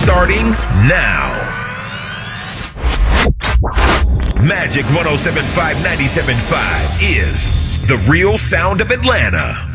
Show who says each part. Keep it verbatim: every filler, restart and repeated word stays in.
Speaker 1: starting now. Magic one oh seven point five, ninety-seven point five is the real sound of Atlanta.